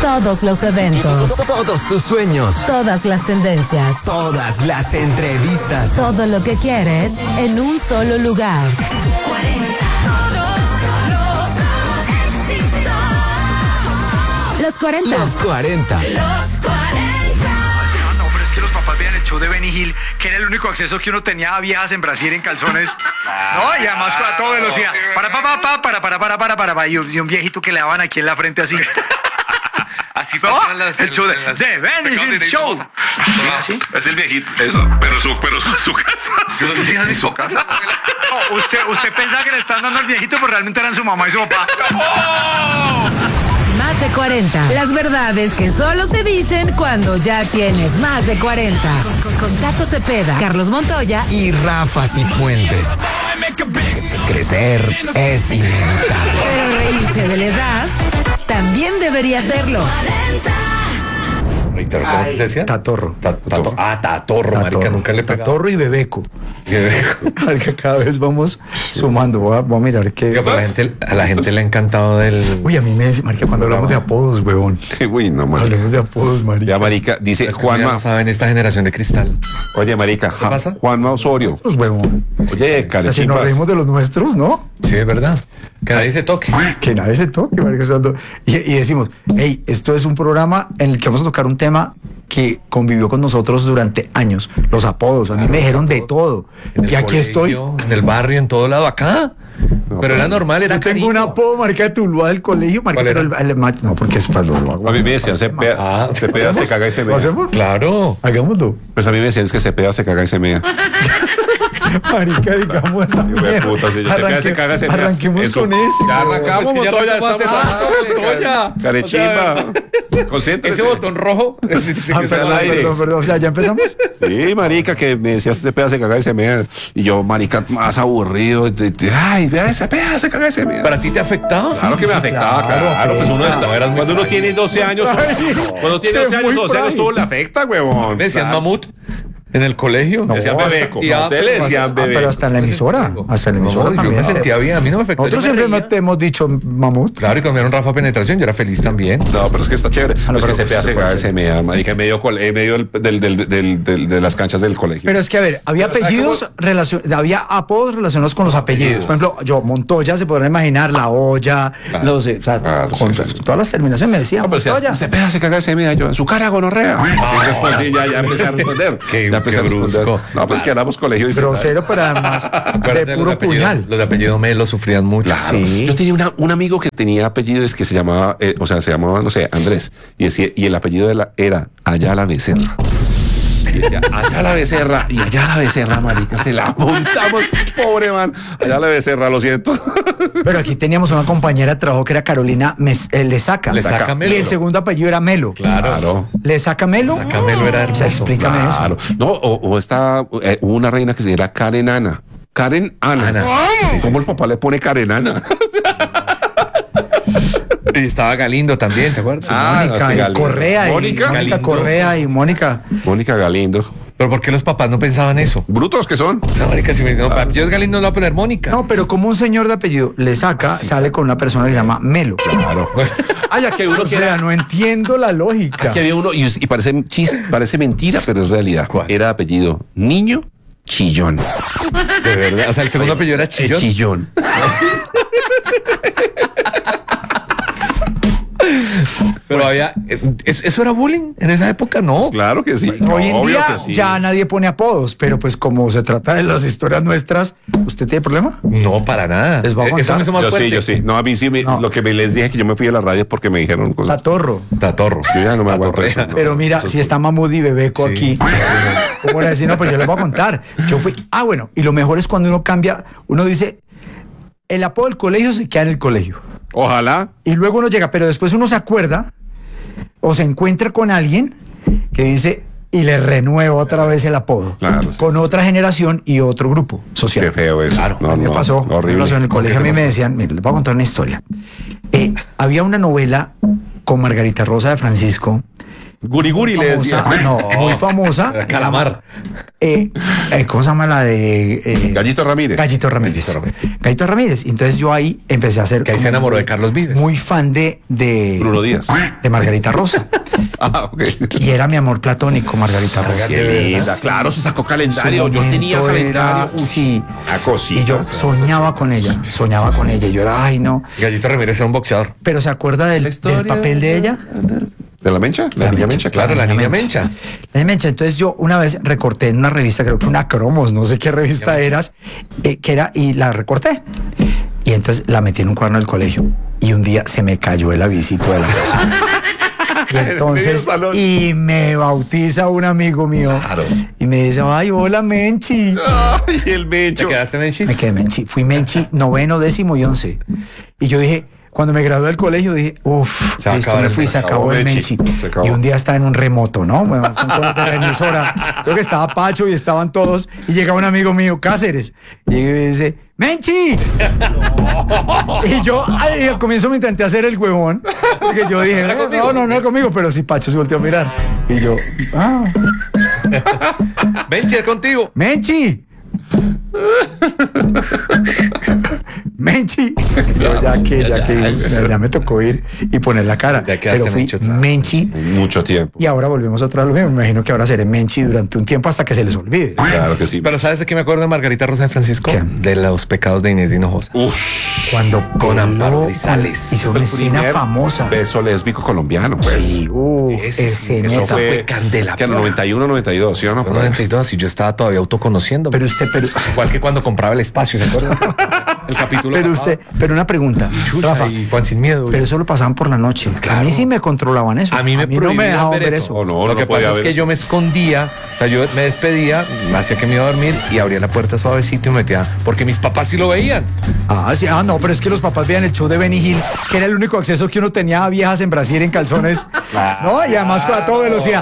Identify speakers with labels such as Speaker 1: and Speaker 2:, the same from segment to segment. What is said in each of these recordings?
Speaker 1: Todos los eventos.
Speaker 2: Todos tus sueños.
Speaker 1: Todas las tendencias.
Speaker 2: Todas las entrevistas.
Speaker 1: Todo lo que quieres en un solo lugar. Los 40.
Speaker 2: Los 40.
Speaker 3: No, pero es que los papás veían el show de Benny Hill, que era el único acceso que uno tenía a viejas en Brasil en calzones. No, y además a toda velocidad. Y un viejito que le daban aquí en la frente así.
Speaker 4: Así
Speaker 3: ¿No?
Speaker 4: pasan
Speaker 3: El show de Benny Hill Show.
Speaker 4: ¿Sí? Es el viejito. Eso, pero su casa.
Speaker 3: Yo no sé si es su casa. No, usted pensaba que le están dando al viejito, pero realmente eran su mamá y su papá.
Speaker 1: Más de 40. Las verdades que solo se dicen cuando ya tienes más de 40. Con Tato Cepeda, Carlos Montoya
Speaker 2: Y Rafa Cifuentes. Crecer es inevitable.
Speaker 1: Pero reírse de la edad también debería serlo.
Speaker 5: Víctor, ¿cómo te decía?
Speaker 6: Tatorro.
Speaker 5: Tatorro, marica, nunca le pegaba.
Speaker 6: Tatorro y Bebeco. Marica, cada vez vamos sumando. Voy a mirar qué.
Speaker 5: Oiga, pero a la gente le ha encantado del...
Speaker 6: Uy, a mí me dice, marica, cuando hablamos de apodos, huevón.
Speaker 4: Uy, no, marica.
Speaker 6: Hablemos de apodos, marica.
Speaker 4: Ya, marica, dice
Speaker 5: Es que ya
Speaker 4: Juanma.
Speaker 5: no saben esta generación de cristal.
Speaker 4: Oye, marica,
Speaker 5: ¿Qué pasa?
Speaker 4: Juanma Osorio.
Speaker 6: Pues, huevón.
Speaker 4: Oye,
Speaker 6: O sea, si nos
Speaker 4: carechimbas.
Speaker 6: reímos de los nuestros, ¿no?
Speaker 5: Sí, es verdad. Que nadie se toque.
Speaker 6: Que nadie se toque, marica. Y decimos, hey, esto es un programa en el que vamos a tocar un tema que convivió con nosotros durante años. Los apodos. A mí me dijeron de todo.
Speaker 5: En el
Speaker 6: Y aquí estoy.
Speaker 5: colegio, en el barrio, en todo lado, acá. Pero era normal, era
Speaker 6: Yo tengo
Speaker 5: cariño.
Speaker 6: un apodo, marica, de Tuluá del colegio, marica,
Speaker 5: ¿Cuál
Speaker 6: pero
Speaker 5: era?
Speaker 6: no, porque es para
Speaker 4: A mí me decían, se peda, se caga y se
Speaker 6: ¿Lo
Speaker 4: mea.
Speaker 6: hacemos?
Speaker 5: Claro.
Speaker 6: Hagámoslo.
Speaker 4: Pues a mí me decían es que se peda, se caga y se mea.
Speaker 6: Marica, digamos esta
Speaker 4: Hijo de
Speaker 6: mierda.
Speaker 4: puta, si se peda, se caga, se mea.
Speaker 6: Arranquemos
Speaker 4: Eso.
Speaker 6: con ese.
Speaker 4: Ya arrancamos,
Speaker 5: Es que ya
Speaker 4: Montoya,
Speaker 5: arrancamos hace
Speaker 4: estamos-
Speaker 5: rato, Montoya.
Speaker 4: Carechimba. Concéntrese.
Speaker 5: Ese botón rojo.
Speaker 6: Ah, perdón. O sea, ¿ya empezamos?
Speaker 4: Sí, marica, que me decías se peda, se caga y se mea. Y yo, marica, más aburrido. Ay, vea, se peda, se caga y se mea.
Speaker 5: ¿Para ti te afectaba?
Speaker 4: Claro que me afectaba, claro. Pues uno, cuando uno tiene 12 años, cuando tiene 12 años,
Speaker 6: muy
Speaker 4: 12 años,
Speaker 6: frágil.
Speaker 4: todo le afecta, huevón.
Speaker 5: Me decían
Speaker 4: Claro.
Speaker 5: mamut en el colegio.
Speaker 4: Me decían bebeco.
Speaker 5: Y
Speaker 4: A usted le decían
Speaker 6: Pero
Speaker 4: bebé.
Speaker 6: hasta en la emisora. Hasta en la emisora
Speaker 5: No, yo
Speaker 6: también.
Speaker 5: me sentía bien, a mí no me afectó.
Speaker 6: Nosotros
Speaker 5: yo me
Speaker 6: siempre
Speaker 5: reía.
Speaker 6: te hemos dicho mamut.
Speaker 5: Claro, y cuando vieron Rafa Penetración, yo era feliz también.
Speaker 4: No, pero es que está chévere.
Speaker 6: no,
Speaker 4: Es que
Speaker 6: pero
Speaker 4: se peda,
Speaker 6: pues,
Speaker 4: se caga y se mea, marica, en medio de las canchas del colegio.
Speaker 6: Pero es que, a ver, había
Speaker 5: Pero,
Speaker 6: apellidos, había apodos relacionados con los apellidos. Por ejemplo, yo, Montoya, se podrán imaginar, La Olla,
Speaker 4: Claro.
Speaker 6: o sea,
Speaker 4: Claro,
Speaker 6: con
Speaker 4: sí, sí.
Speaker 6: todas las terminaciones me decían,
Speaker 4: No, pero
Speaker 6: Montoya.
Speaker 4: se pega, se caga, se mea. Yo, en su cara, gonorrea. Sí, respondí, ya empecé a responder.
Speaker 5: Qué
Speaker 4: Ya empecé a responder.
Speaker 5: brusco.
Speaker 4: No, pues que éramos colegio y
Speaker 6: Grosero, pero además
Speaker 5: Acuérdate,
Speaker 6: de puro puñal.
Speaker 5: Los de apellido Melo sufrían mucho.
Speaker 4: Claro.
Speaker 6: Sí.
Speaker 4: Yo tenía un amigo que tenía apellidos que se llamaba, se llamaba, no sé, Andrés. Y el apellido era Ayala Becerra. Y decía, Ayala Becerra, y Ayala Becerra, marica, se la apuntamos, pobre man. Ayala Becerra, lo siento.
Speaker 6: Pero aquí teníamos una compañera de trabajo que era Carolina Lesaca.
Speaker 5: Lesaca Melo.
Speaker 6: Y el segundo apellido era Melo.
Speaker 5: Claro.
Speaker 6: ¿Lesaca Melo?
Speaker 5: Lesaca Melo era hermoso.
Speaker 6: O sea, explícame
Speaker 4: Claro.
Speaker 6: eso.
Speaker 4: No, hubo una reina que se llama Karen Ana. Karen Ana.
Speaker 5: Ana. Sí,
Speaker 4: ¿Cómo
Speaker 5: sí,
Speaker 4: el papá le pone Karen Ana?
Speaker 5: Y estaba Galindo también, ¿te acuerdas?
Speaker 6: Mónica y
Speaker 4: Galindo.
Speaker 6: Correa.
Speaker 4: Mónica.
Speaker 5: Galindo.
Speaker 6: Correa y Mónica.
Speaker 4: Mónica Galindo.
Speaker 5: Pero ¿por qué los papás no pensaban eso?
Speaker 4: Brutos que son.
Speaker 5: O sea, marica, si me dicen, no, para apellidos Galindo no va a poner Mónica.
Speaker 6: No, pero como un señor de apellido Lesaca sale con una persona que se llama Melo.
Speaker 4: Claro. Ay, aquí hay uno
Speaker 6: O
Speaker 4: que
Speaker 6: sea,
Speaker 4: era.
Speaker 6: no entiendo la lógica.
Speaker 4: Aquí había uno y parece parece mentira, pero es realidad.
Speaker 5: ¿Cuál?
Speaker 4: Era apellido Niño Chillón.
Speaker 5: De verdad. O sea, el segundo apellido era Chillón.
Speaker 4: Chillón.
Speaker 5: Pero había. ¿Eso era bullying en esa época? No.
Speaker 4: Claro que sí.
Speaker 6: Hoy en
Speaker 4: Obvio
Speaker 6: día
Speaker 4: que sí.
Speaker 6: ya nadie pone apodos, pero pues como se trata de las historias nuestras, ¿usted tiene problema?
Speaker 5: No, para nada.
Speaker 6: Les voy a
Speaker 5: Eso
Speaker 6: contar.
Speaker 5: me hizo más
Speaker 4: Yo
Speaker 5: fuerte.
Speaker 4: sí, yo sí. No, a mí sí,
Speaker 6: No.
Speaker 4: lo que les dije que yo me fui a la radio porque me dijeron cosas.
Speaker 6: Tatorro.
Speaker 5: Tatorro.
Speaker 4: Yo ya no me aguanto
Speaker 5: Tatorrea.
Speaker 4: eso, no.
Speaker 6: Pero mira,
Speaker 4: Eso es
Speaker 6: si está Mamud y Bebeco
Speaker 5: Sí.
Speaker 6: aquí, ¿cómo le decir? No, pues yo les voy a contar. Yo fui, bueno, y lo mejor es cuando uno cambia, uno dice, el apodo del colegio se queda en el colegio.
Speaker 4: Ojalá.
Speaker 6: Y luego uno llega, pero después uno se acuerda o se encuentra con alguien que dice y le renueva otra vez el apodo.
Speaker 4: Claro, sí.
Speaker 6: Con otra generación y otro grupo social.
Speaker 4: Qué feo eso.
Speaker 5: Claro,
Speaker 4: no,
Speaker 6: A mí me pasó.
Speaker 4: horrible.
Speaker 6: Me pasó en el colegio. A mí me decían, mire, les voy a contar una historia. Había una novela con Margarita Rosa de Francisco
Speaker 4: Guriguri le decía.
Speaker 6: No, muy famosa.
Speaker 5: Era calamar.
Speaker 6: ¿Cómo se llama la de
Speaker 4: Gallito Ramírez.
Speaker 6: Gallito Ramírez. Gallito Ramírez. Y entonces yo ahí empecé a ser
Speaker 5: Que ahí se enamoró de Carlos Vives.
Speaker 6: muy fan de
Speaker 4: Bruno Díaz.
Speaker 6: de Margarita Rosa.
Speaker 4: Ah, ok.
Speaker 6: Y era mi amor platónico, Margarita Rosa.
Speaker 4: Qué linda. Claro, se sacó calendario.
Speaker 6: Su
Speaker 4: Yo tenía
Speaker 6: momento
Speaker 4: calendario.
Speaker 6: era- sí.
Speaker 4: Una cosita.
Speaker 6: Y yo soñaba con ella. Y yo era, ay, no.
Speaker 5: Gallito Ramírez era un boxeador.
Speaker 6: Pero ¿se acuerda del papel de ella?
Speaker 4: ¿De la Mencha? La niña Mencha,
Speaker 5: Claro, la niña Mencha.
Speaker 6: La niña Mencha. Entonces yo una vez recorté en una revista, creo que una Cromos, no sé qué revista eras, que era, y la recorté. Y entonces la metí en un cuaderno del colegio. Y un día se me cayó el avisito de la cosa. Y entonces,
Speaker 4: salón.
Speaker 6: y me bautiza un amigo mío.
Speaker 4: Claro.
Speaker 6: Y me dice, ay, hola, Menchi.
Speaker 4: Ay, el
Speaker 5: ¿Te
Speaker 4: Mencho.
Speaker 5: quedaste, Menchi?
Speaker 6: Me quedé Menchi. Fui Menchi 9º, 10º y 11. Y yo dije, cuando me gradué del colegio, dije, uff,
Speaker 5: Se va a
Speaker 6: listo,
Speaker 5: acabar
Speaker 6: me
Speaker 5: el-
Speaker 6: fui,
Speaker 5: se
Speaker 6: se acabó el
Speaker 4: Menchi.
Speaker 6: Menchi.
Speaker 4: Se acabó.
Speaker 6: Y un día estaba en un remoto, ¿no? Bueno, con cosas de la emisora. Creo que estaba Pacho y estaban todos. Y llega un amigo mío, Cáceres. Y dice, ¡Menchi! Y yo al comienzo me intenté hacer el huevón. Porque yo dije, no era conmigo. Pero sí, Pacho se volteó a mirar. Y yo,
Speaker 5: Menchi, es contigo.
Speaker 6: ¡Menchi! Menchi. Yo ya me tocó ir y poner la cara.
Speaker 5: Ya quedaste
Speaker 6: Pero fui
Speaker 5: Menchi otra vez.
Speaker 6: Menchi.
Speaker 4: Mucho tiempo.
Speaker 6: Y ahora volvemos otra vez a lo mismo. Me imagino que ahora seré Menchi durante un tiempo hasta que se les olvide.
Speaker 4: Claro que sí.
Speaker 5: Pero ¿sabes de qué me acuerdo de Margarita Rosa de Francisco?
Speaker 6: ¿Qué?
Speaker 5: De los pecados de Inés de Hinojosa.
Speaker 6: Cuando
Speaker 5: Con Amparo
Speaker 6: peló,
Speaker 5: Grisales.
Speaker 6: hizo una
Speaker 4: El
Speaker 6: escena
Speaker 4: primer
Speaker 6: famosa.
Speaker 4: beso lésbico colombiano, pues.
Speaker 6: Sí,
Speaker 5: Ese sí,
Speaker 6: esceneta.
Speaker 5: eso fue candela
Speaker 4: Que en el
Speaker 5: pura.
Speaker 4: 91, 92, ¿sí o no?
Speaker 5: Fue en 92 y yo estaba todavía autoconociendo.
Speaker 6: Pero usted,
Speaker 5: Igual que cuando compraba el espacio, ¿se acuerdan? El capítulo.
Speaker 6: pero una pregunta, Rafa,
Speaker 5: Y Juan sin miedo.
Speaker 6: pero eso lo pasaban por la noche.
Speaker 5: Claro.
Speaker 6: A mí sí me controlaban eso.
Speaker 5: A mí me
Speaker 6: no me
Speaker 5: prohibían
Speaker 6: dejaban ver eso.
Speaker 4: Oh, no,
Speaker 5: Lo
Speaker 4: no
Speaker 5: que
Speaker 4: podía
Speaker 5: pasa es
Speaker 4: ver
Speaker 5: que
Speaker 4: eso.
Speaker 5: yo me escondía, o sea, yo me despedía, me hacía que me iba a dormir y abría la puerta suavecito y me metía, porque mis papás sí lo veían.
Speaker 6: Sí, no, pero es que los papás veían el show de Benny Hill, que era el único acceso que uno tenía a viejas en Brasil en calzones, ¿no? Y además a toda velocidad.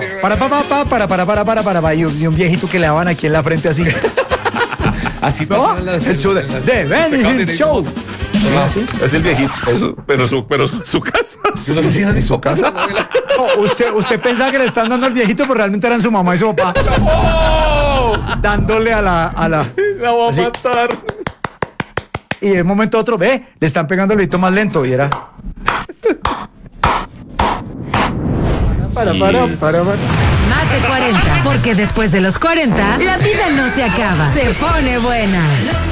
Speaker 6: Y un viejito que le daban aquí en la frente así.
Speaker 5: Así
Speaker 6: ¿No?
Speaker 5: pasaban las-
Speaker 6: El show de Benny
Speaker 5: pecados
Speaker 6: Hill
Speaker 5: de
Speaker 6: Show.
Speaker 5: Hinojosa.
Speaker 6: ¿Sí?
Speaker 4: Es el viejito, eso, pero su casa.
Speaker 5: Yo no sé si eran mis papás.
Speaker 6: No, usted pensaba que le están dando al viejito, pero realmente eran su mamá y su papá. Dándole a la.
Speaker 5: La voy a
Speaker 6: Así.
Speaker 5: matar.
Speaker 6: Y de un momento a otro, le están pegando el viejito más lento. Y era. Para.
Speaker 1: Más de 40. Porque después de los 40, la vida no se acaba. Se pone buena.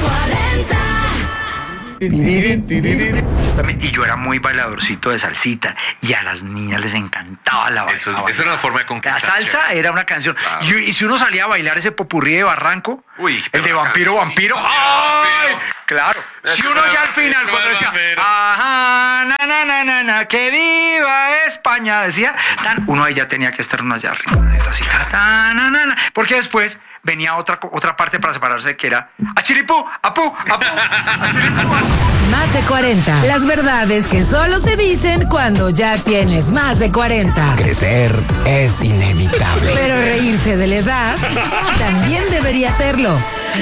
Speaker 3: Y yo era muy bailadorcito de salsita y a las niñas les encantaba la
Speaker 5: Eso era una forma de
Speaker 3: La
Speaker 5: conquistar.
Speaker 3: salsa era una canción.
Speaker 5: Claro.
Speaker 3: Y si uno salía a bailar ese popurrí de Barranco,
Speaker 5: Uy,
Speaker 3: el
Speaker 5: pero
Speaker 3: de
Speaker 5: la
Speaker 3: Vampiro,
Speaker 5: canción,
Speaker 3: Vampiro,
Speaker 5: sí,
Speaker 3: ¡ay!
Speaker 5: Vampiro.
Speaker 3: Claro. Si uno ya al final, cuando decía,
Speaker 5: Vampiro.
Speaker 3: ajá, na, que viva España, decía, uno ahí ya tenía que estar uno allá arriba, así, na. Porque después venía otra parte para separarse que era, achiripú, apú, achiripú,
Speaker 1: Más de 40. Las verdades que solo se dicen cuando ya tienes más de 40.
Speaker 2: Crecer es inevitable.
Speaker 1: Pero reírse de la edad también debería serlo.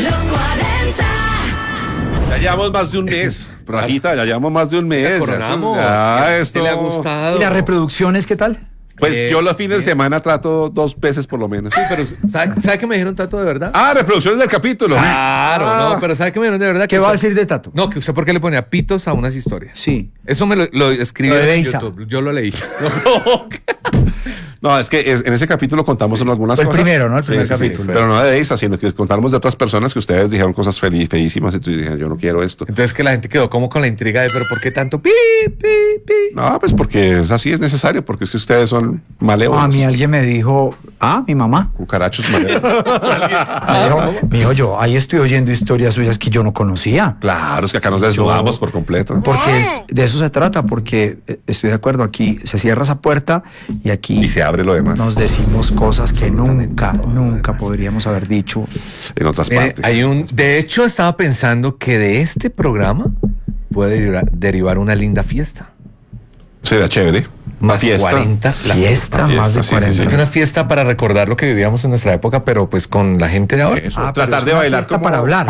Speaker 4: Ya llevamos más de un mes. Rajita, ya llevamos más de un mes.
Speaker 5: Coronamos.
Speaker 4: Ya,
Speaker 5: ¿Sí
Speaker 4: esto
Speaker 5: le ha gustado?
Speaker 6: ¿Y las reproducciones qué tal?
Speaker 4: Pues yo los fines de semana trato 2 veces por lo menos.
Speaker 5: Sí, pero ¿sabe qué me dijeron tanto de verdad?
Speaker 4: Ah, reproducciones del capítulo.
Speaker 5: Claro,
Speaker 4: Ah.
Speaker 5: no, pero ¿sabe qué me dijeron de verdad?
Speaker 6: ¿Qué
Speaker 5: Que
Speaker 6: va a
Speaker 5: usted-
Speaker 6: decir de Tato?
Speaker 5: No, que usted por qué le ponía pitos a unas historias.
Speaker 6: Sí.
Speaker 5: Eso me lo escribió
Speaker 6: Lo de
Speaker 5: en
Speaker 6: Deisa.
Speaker 5: YouTube. Yo lo leí.
Speaker 4: No, es que en ese capítulo contamos solo algunas
Speaker 6: Fue el
Speaker 4: cosas.
Speaker 6: primero, ¿no? El primer capítulo.
Speaker 4: Pero no de Deisa, sino que contamos de otras personas que ustedes dijeron cosas feísimas y tú dijeron, yo no quiero esto.
Speaker 5: Entonces que la gente quedó como con la intriga de, pero ¿por qué tanto pi, pi, pi?
Speaker 4: No, pues porque es así, es necesario, porque es que ustedes son malévolos.
Speaker 6: A mí alguien me dijo, mi mamá.
Speaker 4: Cucarachos malévolos.
Speaker 6: Me dijo, yo ahí estoy oyendo historias suyas que yo no conocía.
Speaker 4: Claro, es que acá nos desnudamos por completo.
Speaker 6: Porque de eso se trata, porque estoy de acuerdo, aquí se cierra esa puerta y aquí
Speaker 4: Y se abre lo demás
Speaker 6: nos decimos cosas que nunca podríamos haber dicho.
Speaker 4: en otras
Speaker 5: Mire,
Speaker 4: partes.
Speaker 5: de hecho, estaba pensando que de este programa puede derivar una linda fiesta.
Speaker 4: Será chévere.
Speaker 5: Más
Speaker 4: fiesta.
Speaker 5: 40. La
Speaker 6: Fiesta, más de
Speaker 4: sí, sí,
Speaker 6: 40.
Speaker 4: sí.
Speaker 5: Es una fiesta para recordar lo que vivíamos en nuestra época, pero pues con la gente de ahora.
Speaker 4: Eso,
Speaker 6: Ah, pero
Speaker 4: tratar
Speaker 6: es
Speaker 4: de
Speaker 6: una
Speaker 4: bailar
Speaker 6: fiesta
Speaker 4: como...
Speaker 6: para hablar.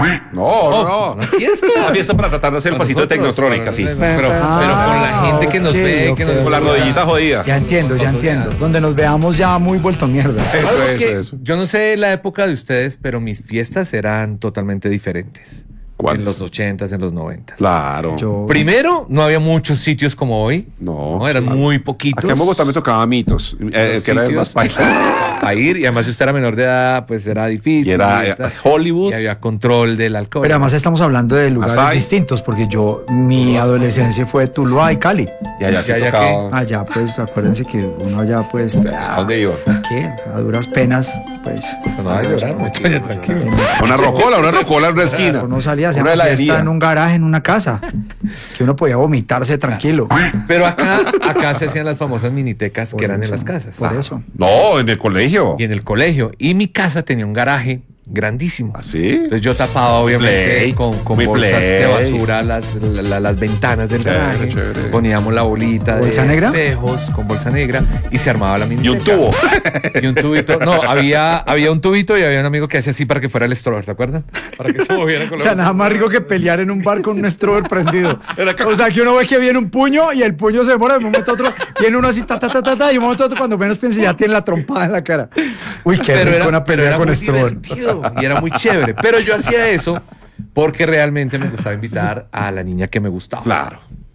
Speaker 4: No.
Speaker 5: Una fiesta.
Speaker 4: Una fiesta para tratar de hacer el
Speaker 5: Para
Speaker 4: pasito de
Speaker 5: nosotros,
Speaker 4: Tecnotrónica, sí.
Speaker 5: pero con la gente que nos
Speaker 6: ok,
Speaker 5: ve,
Speaker 6: ok,
Speaker 5: que nos
Speaker 4: Con la rodillita jodida.
Speaker 6: Ya entiendo. Donde nos veamos ya muy vuelto mierda.
Speaker 5: Algo que
Speaker 4: Eso.
Speaker 5: yo no sé la época de ustedes, pero mis fiestas eran totalmente diferentes.
Speaker 4: ¿Cuáles?
Speaker 5: En los 80s, en los 90s.
Speaker 4: Claro.
Speaker 6: Yo-
Speaker 5: Primero, no había muchos sitios como hoy.
Speaker 4: No,
Speaker 5: Eran
Speaker 4: sí.
Speaker 5: muy poquitos.
Speaker 4: Aquí en Bogotá me tocaba Mitos,
Speaker 5: Los
Speaker 4: que era el más
Speaker 5: sitios
Speaker 4: paisa.
Speaker 5: a ir, y además si usted era menor de edad, pues era difícil.
Speaker 4: Y era
Speaker 5: tal.
Speaker 4: Hollywood.
Speaker 5: Y había control del alcohol.
Speaker 6: Pero además estamos hablando de lugares
Speaker 4: Asai.
Speaker 6: distintos, porque mi adolescencia fue Tuluá y Cali.
Speaker 4: Y allá sí
Speaker 5: ¿Y allá
Speaker 4: tocaba.
Speaker 6: Allá, pues, acuérdense que uno allá, pues,
Speaker 4: ¿A dónde iba?
Speaker 6: ¿qué? A duras penas, pues.
Speaker 5: No va a llorar, muchacho, tranquilo.
Speaker 4: Una rocola en una esquina.
Speaker 6: Uno salía a hacer
Speaker 4: Una
Speaker 6: una fiesta
Speaker 4: heladería.
Speaker 6: en un garaje, en una casa, que uno podía vomitarse tranquilo.
Speaker 5: Pero acá se hacían las famosas minitecas que eran en las casas.
Speaker 6: Por eso.
Speaker 4: No, en el colegio.
Speaker 5: Y en el colegio. Y mi casa tenía un garaje grandísimo.
Speaker 4: ¿Así?
Speaker 5: Entonces yo tapaba obviamente
Speaker 4: Play,
Speaker 5: con
Speaker 4: muy
Speaker 5: bolsas
Speaker 4: play.
Speaker 5: de basura las ventanas del
Speaker 4: Chévere,
Speaker 5: garaje.
Speaker 4: chévere.
Speaker 5: Poníamos la bolita
Speaker 6: ¿Bolsa
Speaker 5: de
Speaker 6: negra?
Speaker 5: espejos con bolsa negra y se armaba la mini.
Speaker 4: Y un tubo.
Speaker 5: Y un tubito. No, había un tubito y había un amigo que hacía así para que fuera el strober, ¿se acuerdan? Para que se moviera con
Speaker 6: O
Speaker 5: la
Speaker 6: sea, nada más rico que pelear en un bar con un strober prendido. O sea, que uno ve que viene un puño y el puño se demora de un momento a otro. Viene uno así, y un momento a otro, cuando menos piensa, ya tiene la trompada en la cara. Uy, qué rico una pelea con
Speaker 5: muy
Speaker 6: strober.
Speaker 5: divertido y era muy chévere. Pero yo hacía eso porque realmente me gustaba invitar a la niña que me gustaba.
Speaker 4: Claro.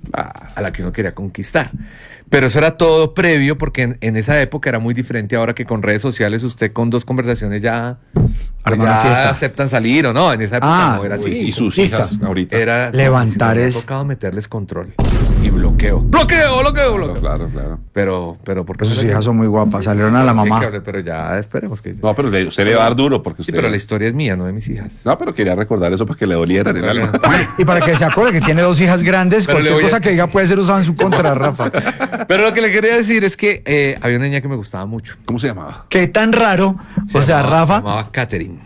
Speaker 5: A la que uno quería conquistar. Pero eso era todo previo porque en esa época era muy diferente ahora que con redes sociales usted con 2 conversaciones ya,
Speaker 6: Arma una
Speaker 5: ya
Speaker 6: fiesta.
Speaker 5: aceptan salir o no. En esa época no era así.
Speaker 4: Y sus
Speaker 6: Lista.
Speaker 4: hijas ahorita.
Speaker 5: Era
Speaker 6: Levantar
Speaker 5: me ha
Speaker 6: es-
Speaker 5: tocado meterles control y bloqueo. Bloqueo.
Speaker 4: Claro.
Speaker 5: Pero ¿por qué
Speaker 6: Pues
Speaker 5: no
Speaker 6: sus
Speaker 5: le-
Speaker 6: hijas son muy guapas, salieron a la mamá.
Speaker 5: Pero ya esperemos que...
Speaker 4: No, pero usted le va a dar duro porque
Speaker 5: Sí,
Speaker 4: usted...
Speaker 5: pero la historia es mía, no de mis hijas.
Speaker 4: No, pero quería recordar eso para que le doliera en el alma.
Speaker 6: Y para que se acuerde que tiene 2 hijas grandes,
Speaker 5: Pero le
Speaker 6: cualquier
Speaker 5: voy a-
Speaker 6: cosa que diga puede ser usada en su contra, Rafa.
Speaker 5: Pero lo que le quería decir es que había una niña que me gustaba mucho.
Speaker 4: ¿Cómo se llamaba?
Speaker 6: Qué tan raro.
Speaker 5: Se
Speaker 6: O sea,
Speaker 5: llamaba-
Speaker 6: Rafa.
Speaker 5: Se llamaba Katherine.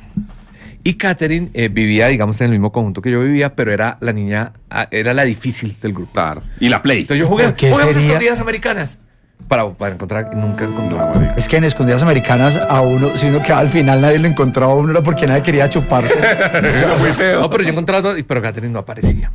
Speaker 5: Y Katherine vivía, digamos, en el mismo conjunto que yo vivía, pero era la niña, era la difícil del grupo.
Speaker 4: Claro. Y la Play.
Speaker 5: Entonces yo jugué,
Speaker 6: ¿Pero qué
Speaker 5: jugamos
Speaker 6: sería?
Speaker 5: escondidas americanas. Para encontrar, nunca encontramos.
Speaker 4: No, marica.
Speaker 6: Es que en Escondidas Americanas a uno, si uno quedaba al final nadie lo encontraba a uno, era porque nadie quería chuparse.
Speaker 4: Muy feo.
Speaker 5: No, pero yo encontraba, pero Katherine no aparecía.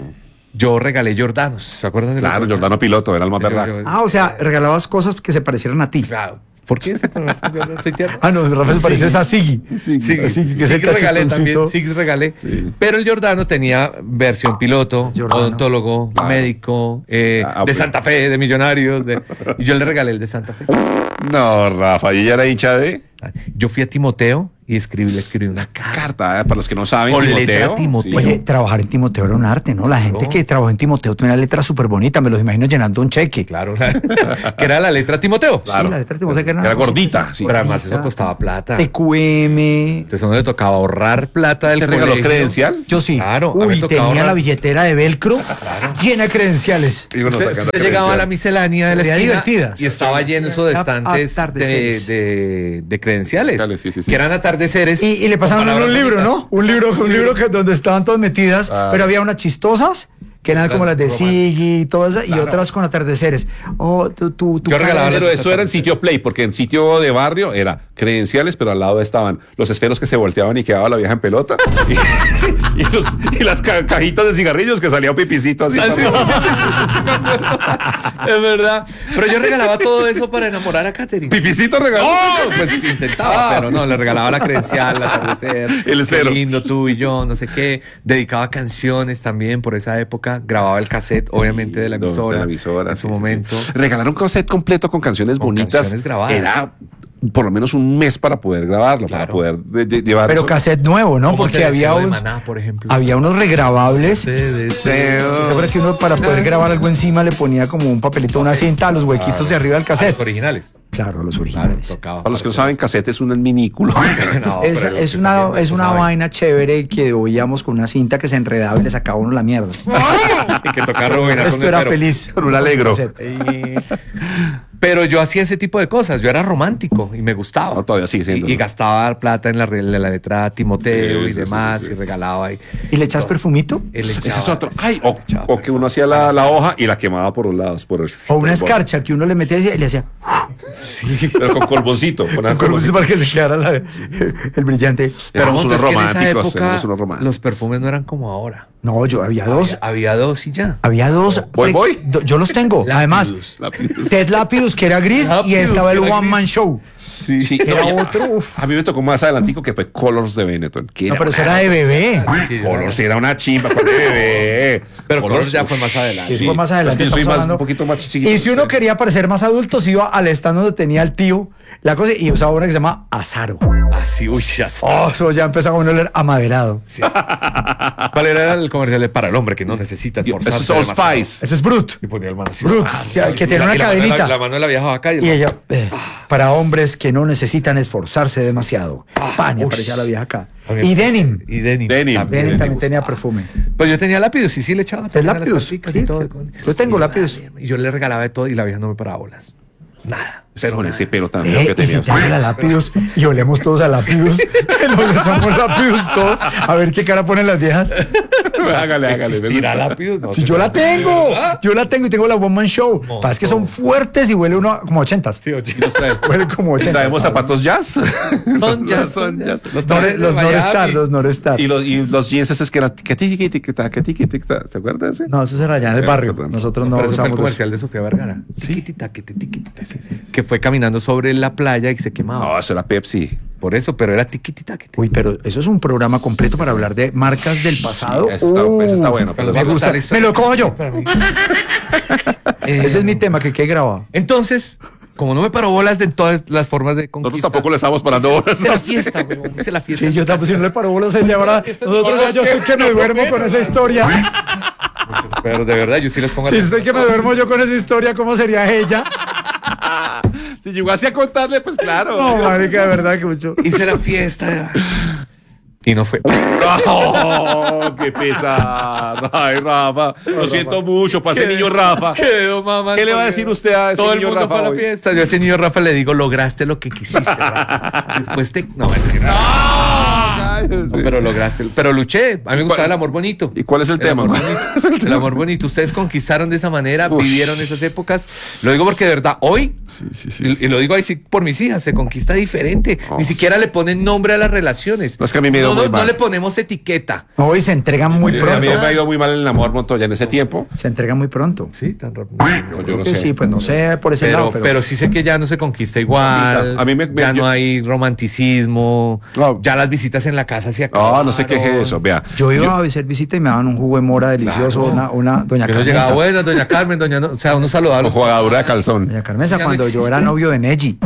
Speaker 5: Yo regalé Jordanos, ¿se acuerdan de los
Speaker 4: Claro,
Speaker 5: Jordanos?
Speaker 4: Giordano Piloto era el más berraco.
Speaker 6: Ah, o sea, regalabas cosas que se parecieran a ti.
Speaker 5: Claro. ¿Por qué? Soy tierno.
Speaker 6: Ah, no, Rafa se parece a Siggy.
Speaker 5: Sí,
Speaker 6: A Siggy, que es el
Speaker 5: regalé
Speaker 6: cachetoncito.
Speaker 5: también, sí regalé. Pero el Giordano tenía versión piloto,
Speaker 6: Giordano.
Speaker 5: odontólogo,
Speaker 4: Claro. Ah,
Speaker 5: médico, de
Speaker 4: pues.
Speaker 5: Santa Fe, de Millonarios. Y yo le regalé el de Santa Fe.
Speaker 4: No, Rafa, y ella era hincha de
Speaker 5: Yo fui a Timoteo y le escribí una carta.
Speaker 4: carta, para los que no saben.
Speaker 5: Con letra Timoteo.
Speaker 6: Oye, trabajar en Timoteo era un arte, ¿no? La gente que trabajó en Timoteo tiene una letra súper bonita, me los imagino llenando un cheque.
Speaker 5: Claro, que era la letra Timoteo.
Speaker 6: Sí, la letra de Timoteo que
Speaker 4: Era gordita, sí.
Speaker 5: Pero además eso costaba plata.
Speaker 6: TQM.
Speaker 5: Entonces a uno le tocaba ahorrar plata del
Speaker 4: ¿Te regaló
Speaker 5: colegio.
Speaker 4: credencial?
Speaker 6: Yo sí.
Speaker 5: Claro, a mí me
Speaker 6: Uy,
Speaker 5: tocaba
Speaker 6: tenía
Speaker 5: ahorrar.
Speaker 6: la billetera de velcro llena de credenciales.
Speaker 4: Y bueno, sacando
Speaker 5: Usted llegaba a la miscelánea de la
Speaker 6: Era
Speaker 5: esquina
Speaker 6: divertida.
Speaker 5: y estaba lleno eso de estantes
Speaker 6: Atardeceres.
Speaker 5: de credenciales,
Speaker 4: Sí, sí.
Speaker 5: que eran atardeceres.
Speaker 6: Y le pasaban
Speaker 5: con
Speaker 6: un
Speaker 5: palabras
Speaker 6: libro,
Speaker 5: bonitas.
Speaker 6: ¿no? Un libro donde estaban todas metidas,
Speaker 4: Ah.
Speaker 6: pero había unas chistosas que eran como las de
Speaker 5: Roman.
Speaker 6: Siggy y todas esas, y otras con atardeceres. Oh, tú
Speaker 5: Yo regalaba
Speaker 4: Pero eso era en sitio Play, porque en sitio de barrio era credenciales, pero al lado estaban los esferos que se volteaban y quedaba la vieja en pelota y las cajitas de cigarrillos que salía un pipicito así.
Speaker 5: Ah, sí, sí, me acuerdo. Es verdad. Pero yo regalaba todo eso para enamorar a Katherine.
Speaker 4: ¿Pipicito regaló?
Speaker 5: Pues intentaba, pero no, le regalaba la credencial, el atardecer,
Speaker 4: El esfero.
Speaker 5: Qué lindo tú y yo, no sé qué. Dedicaba canciones también por esa época. Grababa el cassette, obviamente, de la emisora. En su momento.
Speaker 4: Regalar un cassette completo con canciones
Speaker 5: Con
Speaker 4: bonitas
Speaker 5: canciones grabadas.
Speaker 4: era por lo menos un mes para poder grabarlo, para
Speaker 5: Claro.
Speaker 4: poder llevar
Speaker 6: Pero
Speaker 4: eso.
Speaker 6: cassette nuevo, ¿no?
Speaker 5: Como
Speaker 6: Porque
Speaker 5: Te
Speaker 6: había
Speaker 5: deseo de
Speaker 6: un,
Speaker 5: Maná, por ejemplo.
Speaker 6: había unos regrabables.
Speaker 5: Deseo.
Speaker 6: ¿Se acuerda que uno para poder grabar algo encima le ponía como un papelito, una cinta a los huequitos de arriba del
Speaker 5: Los
Speaker 6: cassette?
Speaker 5: originales.
Speaker 6: Claro, los
Speaker 5: Claro,
Speaker 6: originales.
Speaker 5: tocaba.
Speaker 4: Para los que no saben, cassette es un minículo.
Speaker 5: No,
Speaker 6: Es,
Speaker 5: pero los
Speaker 6: es
Speaker 5: que
Speaker 6: una,
Speaker 5: están viendo
Speaker 6: es
Speaker 5: no
Speaker 6: una
Speaker 5: saben.
Speaker 6: vaina chévere que oíamos con una cinta que se enredaba y le sacaba uno la mierda.
Speaker 5: Y que tocar rebobinar con
Speaker 6: Esto
Speaker 5: el
Speaker 6: era
Speaker 5: pero.
Speaker 6: feliz.
Speaker 4: Con un alegro.
Speaker 5: Pero yo hacía ese tipo de cosas. Yo era romántico y me gustaba.
Speaker 4: No, todavía sigue siendo.
Speaker 5: Y gastaba plata en la letra Timoteo
Speaker 4: Sí,
Speaker 5: y
Speaker 4: sí,
Speaker 5: demás
Speaker 4: sí, sí.
Speaker 5: y regalaba.
Speaker 6: ¿Y le echas perfumito?
Speaker 5: Él
Speaker 4: Ese
Speaker 5: echaba-
Speaker 4: es otro. Ay, o
Speaker 5: echaba
Speaker 4: que uno
Speaker 5: perfume.
Speaker 4: hacía la hoja y la quemaba por los lados. Por el,
Speaker 6: O una
Speaker 4: por el
Speaker 6: escarcha que uno le metía y le hacía
Speaker 4: borde. Pero con colboncito. Con
Speaker 6: colboncito para que se quedara el brillante.
Speaker 5: Pero
Speaker 4: Éramos
Speaker 5: montes
Speaker 4: unos
Speaker 5: que en esa
Speaker 4: románticos,
Speaker 5: época
Speaker 4: éramos unos románticos.
Speaker 5: los perfumes no eran como ahora.
Speaker 6: No, yo había dos.
Speaker 5: Había dos y ya.
Speaker 6: Había dos.
Speaker 4: Voy.
Speaker 6: Yo los tengo. Además, Ted Lapidus, que era gris, y
Speaker 5: Lapidus,
Speaker 6: estaba el
Speaker 5: que era
Speaker 6: One Man
Speaker 5: gris.
Speaker 6: Show.
Speaker 4: Sí,
Speaker 6: Era
Speaker 4: no, ya-
Speaker 6: otro, uf.
Speaker 4: A mí me tocó más adelantico que fue Colors de Benetton. Que
Speaker 6: No,
Speaker 4: era
Speaker 6: pero eso
Speaker 4: una-
Speaker 6: era de bebé.
Speaker 5: Sí,
Speaker 4: Colors era una chimba con bebé.
Speaker 5: Pero Colors ya fue más adelante.
Speaker 6: Sí, fue más adelante,
Speaker 4: Es que yo soy
Speaker 6: estamos
Speaker 4: más,
Speaker 6: hablando-
Speaker 4: un poquito más chiquito.
Speaker 6: Y si uno quería parecer más adulto, se iba al stand donde tenía el tío, la cosa, y usaba una que se llama Azaro.
Speaker 5: Así, uy, ya sé.
Speaker 6: Oh, eso ya empezaba a oler amaderado.
Speaker 5: ¿Cuál era el comercial de para el hombre que no necesita
Speaker 4: Eso
Speaker 5: esforzarse
Speaker 4: es Old
Speaker 5: demasiado?
Speaker 4: Spice.
Speaker 6: Eso es Brut.
Speaker 5: Y ponía el man así.
Speaker 6: Brut, que tiene una
Speaker 5: y la mano de
Speaker 6: cadenita.
Speaker 5: La mano de la vieja vaca y el
Speaker 6: Y
Speaker 5: man-
Speaker 6: ella, para hombres que no necesitan esforzarse demasiado. Pan, y
Speaker 5: uy.
Speaker 6: aparecía la vieja acá.
Speaker 5: También.
Speaker 6: Y Denim.
Speaker 5: Y Denim.
Speaker 4: Denim.
Speaker 6: Denim también
Speaker 5: me
Speaker 6: tenía
Speaker 5: gustaba.
Speaker 6: perfume.
Speaker 5: Pues yo tenía lápidos y sí le echaba
Speaker 6: ¿El
Speaker 5: también a las
Speaker 6: lápidos?
Speaker 5: carticas
Speaker 6: Sí,
Speaker 5: y todo.
Speaker 6: sí. Yo tengo lápidos.
Speaker 5: Y yo le regalaba de todo y la vieja no me paraba bolas. Nada.
Speaker 4: Pero con ese pelo tan feo que
Speaker 6: Y si
Speaker 4: tenía.
Speaker 6: te habla Lápidos y olemos todos a Lápidos, nos echamos Lápidos todos, a ver qué cara ponen las viejas.
Speaker 4: Hágale. me
Speaker 5: Tira
Speaker 4: gusta.
Speaker 5: lápidos. No,
Speaker 6: Si yo la tengo, yo la tengo y tengo la One Man Show.
Speaker 5: No,
Speaker 6: Pasa es que son fuertes y huele uno como 80s.
Speaker 5: Sí, oye.
Speaker 4: Y nos trae-
Speaker 6: Huele como 80s.
Speaker 4: Traemos zapatos jazz.
Speaker 5: Son ya,
Speaker 4: Son jazz.
Speaker 5: Los
Speaker 6: Los Norestar, los Norestar.
Speaker 4: Y los jeans esos que eran que tiki tiki tac, tiki tiki tac. ¿Se acuerdan de ese?
Speaker 6: No, eso es allá en el barrio. Nosotros no
Speaker 5: Pero eso fue el
Speaker 6: usamos
Speaker 5: comercial de Sofía Vergara. Tiquitita, tiquitita. Que fue caminando sobre la playa y se quemaba.
Speaker 4: No, eso era Pepsi.
Speaker 5: Por eso, pero era tiquitita.
Speaker 6: Uy, pero eso es un programa completo para hablar de marcas del pasado.
Speaker 4: Ese está bueno.
Speaker 5: Pero
Speaker 6: Me gusta. Me lo cojo yo. Ese es mi tema que quede grabado.
Speaker 5: Entonces, como no me paró bolas de todas las formas de conquista.
Speaker 4: Nosotros tampoco le estamos parando bolas.
Speaker 5: Hice la fiesta, güey. Hice la fiesta.
Speaker 6: Sí, yo tampoco, si no le paro bolas a ella ahora. Nosotros ya yo estoy que me duermo con esa historia.
Speaker 5: Pero de verdad, yo sí les pongo.
Speaker 6: Si estoy que me duermo yo con esa historia, ¿cómo sería ella?
Speaker 4: Si llegó así a contarle, pues claro.
Speaker 6: No, marica, de verdad que mucho.
Speaker 5: Hice la fiesta. Y no fue.
Speaker 4: Oh, qué pesar. Ay, Rafa. Lo siento mucho para ese niño Rafa.
Speaker 5: Quedó, mamá.
Speaker 4: ¿Qué le va a decir usted a ese
Speaker 5: Todo el
Speaker 4: niño
Speaker 5: mundo
Speaker 4: Rafa
Speaker 5: fue a la
Speaker 4: hoy?
Speaker 5: fiesta. Yo a ese niño Rafa le digo, lograste lo que quisiste, Rafa. Después te. No, mentira.
Speaker 4: Cállese.
Speaker 5: No, pero lograste. Pero luché. A mí me gustaba el amor bonito.
Speaker 4: ¿Y cuál es el tema?
Speaker 5: Amor
Speaker 4: ¿Cuál
Speaker 5: bonito.
Speaker 4: es el
Speaker 5: El
Speaker 4: tema?
Speaker 5: amor bonito. Ustedes conquistaron de esa manera,
Speaker 4: Uf.
Speaker 5: vivieron esas épocas. Lo digo porque de verdad, hoy,
Speaker 4: Sí.
Speaker 5: y lo digo ahí sí por mis hijas, se conquista diferente.
Speaker 4: Oh,
Speaker 5: Ni siquiera le ponen nombre a las relaciones.
Speaker 4: No, es que a mí me dio muy
Speaker 5: no
Speaker 4: mal.
Speaker 5: le ponemos etiqueta.
Speaker 6: Hoy se entregan muy
Speaker 4: A mí
Speaker 6: pronto.
Speaker 4: me ha ido muy mal en el amor Montoya en ese tiempo.
Speaker 6: Se entregan muy pronto.
Speaker 5: Sí, tan rápido.
Speaker 4: Yo no
Speaker 6: Que
Speaker 4: sé.
Speaker 6: sí, pues no sé por ese lado,
Speaker 5: Pero sí sé que ya no se conquista igual.
Speaker 4: A mí
Speaker 5: ya
Speaker 4: yo-
Speaker 5: no hay romanticismo.
Speaker 4: No.
Speaker 5: Ya las visitas en la casa se
Speaker 4: No,
Speaker 5: acabaron.
Speaker 4: no se queje de eso. Vea.
Speaker 6: Yo iba a hacer visita y me daban un jugo de mora delicioso, una doña
Speaker 5: Yo no
Speaker 6: Carmenza.
Speaker 5: llegaba, bueno, doña Carmen, o sea, uno saludaba a
Speaker 4: Los
Speaker 5: los
Speaker 4: jugadura de calzón.
Speaker 6: Doña Carmenza,
Speaker 5: Ya no
Speaker 6: cuando yo
Speaker 5: existe.
Speaker 6: era novio de Neji.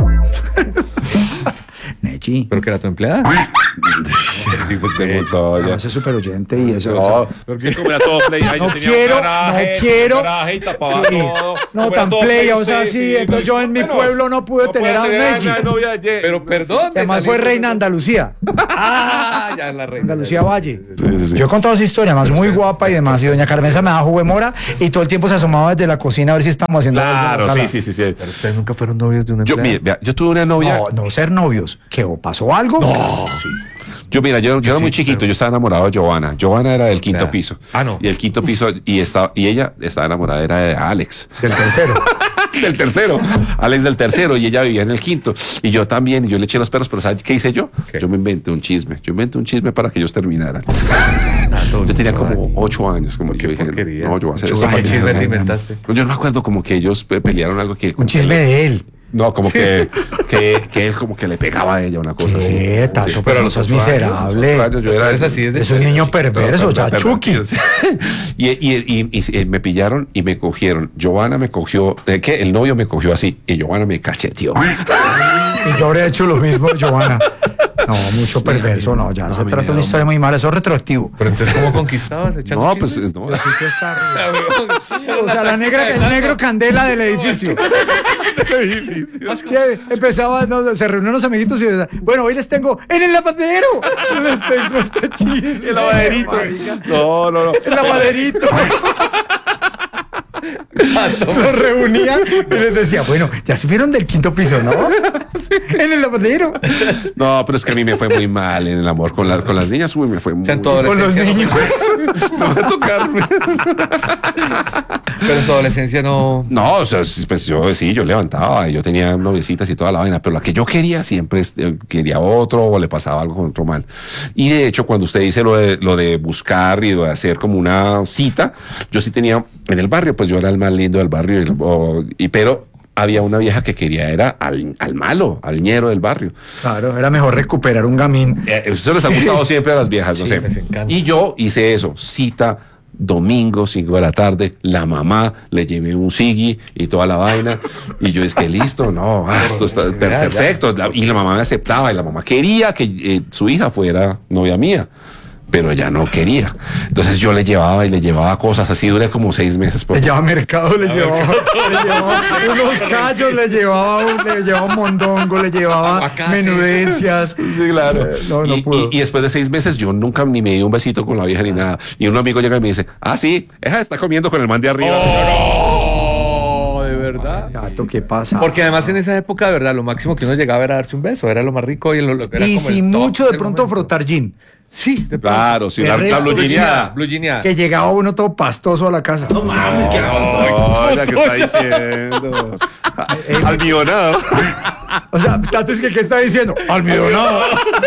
Speaker 6: Neji.
Speaker 5: ¿Pero que era tu empleada?
Speaker 4: De Montoya.
Speaker 6: No, ese es súper oyente y eso.
Speaker 4: No, porque como era todo play. Ay, yo
Speaker 6: No
Speaker 4: tenía
Speaker 6: quiero,
Speaker 4: un garaje,
Speaker 6: no quiero.
Speaker 4: un garaje y tapaba
Speaker 6: Sí.
Speaker 4: todo.
Speaker 6: No,
Speaker 4: Como era
Speaker 6: tan
Speaker 4: todo
Speaker 6: play, o sea,
Speaker 4: usted,
Speaker 6: sí, entonces yo en mi pueblo no pude tener a Neji.
Speaker 4: una novia de-
Speaker 5: Pero perdón.
Speaker 6: Que además fue reina de Andalucía,
Speaker 5: Ah, ya la reina.
Speaker 6: Andalucía Valle.
Speaker 4: sí.
Speaker 6: Yo he contado esa historia, más muy guapa y demás. Y doña Carmenza me da jugo de mora y todo el tiempo se asomaba desde la cocina a ver si estamos haciendo algo en la
Speaker 4: Claro,
Speaker 6: sala.
Speaker 4: sí.
Speaker 5: Pero ustedes nunca fueron novios de una
Speaker 4: Yo,
Speaker 5: empleada.
Speaker 4: mire, vea, yo tuve una novia.
Speaker 6: No ser novios. ¿Qué? ¿O pasó algo?
Speaker 4: Yo era muy chiquito, yo estaba enamorado de Giovanna. Giovanna era del quinto
Speaker 5: Claro.
Speaker 4: piso.
Speaker 5: Ah, no.
Speaker 4: Y el quinto piso, y ella estaba enamorada, era de Alex.
Speaker 6: Del tercero.
Speaker 4: Del tercero. Alex del tercero, y ella vivía en el quinto. Y yo también, y yo le eché los perros, pero ¿sabes qué hice yo?
Speaker 5: ¿Qué?
Speaker 4: Yo me inventé un chisme. Yo inventé un chisme para que ellos terminaran. Yo tenía como 8 años, como que yo dije,
Speaker 5: porquería.
Speaker 4: no, yo voy a hacer
Speaker 6: Yo
Speaker 4: eso.
Speaker 6: voy a
Speaker 4: para
Speaker 5: ¿Qué
Speaker 4: que
Speaker 5: chisme te
Speaker 4: terminen.
Speaker 5: inventaste?
Speaker 4: Pues yo no me acuerdo, como que ellos pelearon algo que...
Speaker 6: Un chisme de él.
Speaker 4: No, como que él como que le pegaba a ella, una cosa así.
Speaker 6: ¿Qué, Tacho?
Speaker 4: Sí.
Speaker 6: Pero no seas miserable.
Speaker 4: Yo era
Speaker 5: Eres así desde
Speaker 6: Es un niño perverso, ya,
Speaker 4: pervertido,
Speaker 6: Chucky.
Speaker 4: sí. Y me pillaron y me cogieron. Giovanna me cogió, ¿qué? El novio me cogió así y Giovanna me cacheteó.
Speaker 6: Y yo habría hecho lo mismo, Giovanna. No, mucho perverso, no, ya
Speaker 4: No, a
Speaker 6: se
Speaker 4: mí
Speaker 6: trata
Speaker 4: me
Speaker 6: de una
Speaker 4: da
Speaker 6: historia muy mala, eso es retroactivo.
Speaker 5: Pero entonces, ¿cómo conquistabas? ¿Echando
Speaker 4: No, pues
Speaker 5: chismes?
Speaker 4: no.
Speaker 6: O sea, el negro candela del edificio. Sí, empezaba, no, se reunieron los amiguitos y decía, bueno, hoy les tengo en el lavadero. Les tengo este chisme.
Speaker 4: El lavaderito. No.
Speaker 6: El lavaderito. Los reunía y les decía, bueno, ya subieron del 5º piso, ¿no? En el lavadero.
Speaker 4: No, pero es que a mí me fue muy mal en el amor con las niñas. Uy, me fue muy
Speaker 5: O sea, en tu
Speaker 6: Con los
Speaker 5: adolescencia.
Speaker 6: niños.
Speaker 4: No va a tocarme.
Speaker 5: Pero en tu adolescencia no.
Speaker 4: No, o sea, pues yo levantaba y yo tenía noviecitas y toda la vaina, pero la que yo quería siempre quería otro o le pasaba algo con otro mal. Y de hecho, cuando usted dice lo de buscar y lo de hacer como una cita, yo sí tenía en el barrio, pues yo era el más lindo del barrio, pero había una vieja que quería, era al malo, al ñero del barrio.
Speaker 6: Claro, era mejor recuperar un gamín.
Speaker 4: Eso les ha gustado siempre a las viejas, no
Speaker 5: Sí,
Speaker 4: sé.
Speaker 5: les encanta.
Speaker 4: Y yo hice eso, cita, domingo, 5 de la tarde, la mamá, le llevé un sigui y toda la vaina. Y yo es que listo, no, esto está perfecto. Y la mamá me aceptaba y la mamá quería que su hija fuera novia mía. Pero ella no quería. Entonces yo le llevaba cosas así, duré como 6 meses.
Speaker 6: Le llevaba mercado, le llevaba unos callos, le llevaba un mondongo, le llevaba
Speaker 5: Aguacate.
Speaker 6: menudencias.
Speaker 4: Sí, claro.
Speaker 6: No pudo.
Speaker 4: Y después de 6 meses yo nunca ni me di un besito con la vieja ni nada. Y un amigo llega y me dice, sí, esa está comiendo con el man de arriba.
Speaker 5: Oh, de verdad.
Speaker 6: Gato, ¿qué pasa?
Speaker 5: Porque además en esa época, de verdad, lo máximo que uno llegaba era darse un beso, era lo más rico y era
Speaker 6: Y
Speaker 5: como
Speaker 6: si
Speaker 5: el top
Speaker 6: mucho de
Speaker 5: del
Speaker 6: pronto
Speaker 5: momento.
Speaker 6: frotar gin.
Speaker 5: Sí, de pronto.
Speaker 4: Claro, sí,
Speaker 6: El
Speaker 4: la
Speaker 6: resto,
Speaker 4: blue jeaneada.
Speaker 5: Blue jeaneada.
Speaker 6: Que llegaba uno todo pastoso a la casa.
Speaker 4: No, ya que está diciendo. Almidonado.
Speaker 6: O sea, Tato es que ¿qué está diciendo? Almidonado.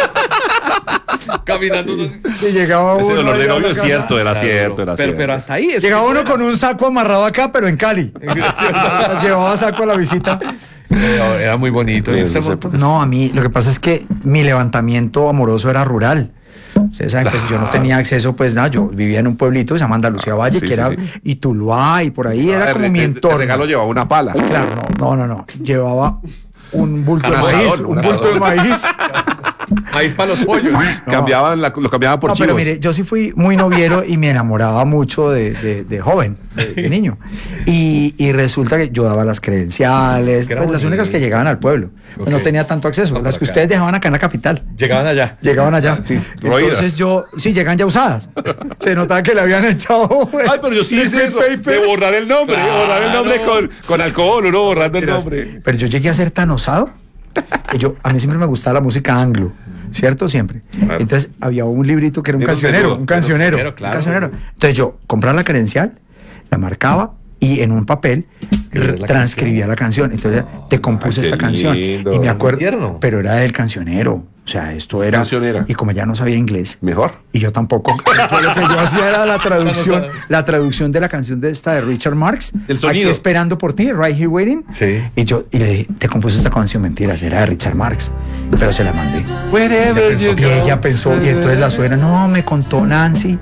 Speaker 5: Caminando.
Speaker 6: Sí, llegaba uno.
Speaker 4: Ese dolor de
Speaker 6: allá a la
Speaker 4: novio es
Speaker 6: casa.
Speaker 4: cierto, era cierto.
Speaker 5: Pero hasta ahí.
Speaker 6: Llegaba uno con un saco amarrado acá, pero en Cali. Llevaba saco a la visita.
Speaker 5: Era muy bonito.
Speaker 4: Sí,
Speaker 5: ¿Y usted
Speaker 4: esas
Speaker 5: montó?
Speaker 4: épocas.
Speaker 6: No, a mí lo que pasa es que mi levantamiento amoroso era rural. Ustedes saben, pues yo no tenía acceso, pues nada, yo vivía en un pueblito que se llama Andalucía Valle,
Speaker 4: sí,
Speaker 6: que era
Speaker 4: sí.
Speaker 6: y Tuluá, y por ahí era como mi
Speaker 4: De
Speaker 6: entorno.
Speaker 4: regalo llevaba una pala.
Speaker 6: Claro, no. Llevaba un bulto de
Speaker 4: Un
Speaker 6: maíz,
Speaker 4: asador,
Speaker 6: un
Speaker 4: un
Speaker 6: bulto de
Speaker 4: asador.
Speaker 6: maíz.
Speaker 5: Maíz para los pollos.
Speaker 6: No.
Speaker 4: Lo cambiaban por
Speaker 6: No,
Speaker 4: chivos.
Speaker 6: pero mire, yo sí fui muy noviero y me enamoraba mucho de joven, de niño. Y resulta que yo daba las credenciales,
Speaker 5: Era
Speaker 6: pues, las
Speaker 5: bonito.
Speaker 6: únicas que llegaban al pueblo. Pues no
Speaker 5: Ok.
Speaker 6: tenía tanto acceso.
Speaker 5: Vamos
Speaker 6: Las que
Speaker 5: acá.
Speaker 6: ustedes dejaban acá en la capital.
Speaker 5: Llegaban allá.
Speaker 6: Llegaban allá.
Speaker 4: Sí,
Speaker 6: Entonces sí, llegan ya usadas. Se notaba que le habían echado.
Speaker 4: Ay, pero yo sí hice eso, de borrar el nombre, con alcohol, uno borrando el nombre.
Speaker 6: Pero yo llegué a ser tan osado que a mí siempre me gustaba la música anglo, ¿cierto? Siempre.
Speaker 4: Claro.
Speaker 6: Entonces había un librito que era un
Speaker 4: Menos
Speaker 6: cancionero,
Speaker 4: menudo.
Speaker 6: un cancionero,
Speaker 5: Cancionero, claro.
Speaker 6: un cancionero. Entonces yo compraba la credencial, la marcaba y en un papel
Speaker 5: Escribías la
Speaker 6: transcribía la canción. Entonces te compuse
Speaker 4: Ay, qué
Speaker 6: esta canción
Speaker 4: lindo.
Speaker 6: y me acuerdo,
Speaker 5: Muy tierno.
Speaker 6: pero era del cancionero. O sea, esto era.
Speaker 4: Cancionera.
Speaker 6: Y como ya no sabía inglés.
Speaker 4: Mejor.
Speaker 6: Y yo tampoco. Yo lo que yo hacía era la traducción de la canción de esta de Richard Marx.
Speaker 4: El sonido.
Speaker 6: Aquí esperando por ti, Right Here Waiting.
Speaker 5: Sí.
Speaker 6: Y le dije, te compuse esta canción, mentiras, era de Richard Marx. Pero se la mandé.
Speaker 4: Wherever you
Speaker 6: Y ella pensó, y entonces la suegra, no, me contó Nancy.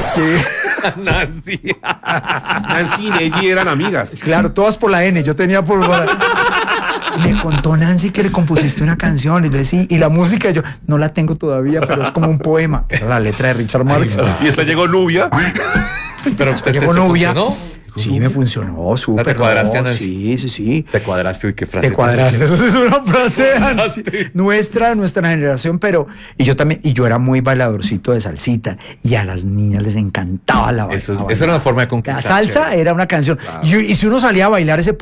Speaker 5: Nancy.
Speaker 4: Nancy y Nelly eran amigas.
Speaker 6: Claro, todas por la N, yo tenía por. Me contó Nancy que le compusiste una canción y le decía, y la música yo no la tengo todavía, pero es como un poema. Era la letra de Richard Marx.
Speaker 4: Y después llegó Nubia.
Speaker 5: Pero usted
Speaker 6: Llegó novia.
Speaker 5: funcionó.
Speaker 6: Sí, me funcionó súper.
Speaker 5: ¿Te cuadraste,
Speaker 6: no,
Speaker 5: Nancy?
Speaker 6: Sí.
Speaker 5: Te cuadraste, uy, qué frase.
Speaker 6: Te cuadraste. Eso es una frase de
Speaker 5: cuadraste.
Speaker 6: Nancy. nuestra generación, pero y yo era muy bailadorcito de salsita y a las niñas les encantaba la
Speaker 5: Eso
Speaker 6: bailar.
Speaker 5: era una forma de
Speaker 6: La
Speaker 5: conquistar.
Speaker 6: salsa
Speaker 5: chévere.
Speaker 6: era una canción. Y si uno salía a bailar ese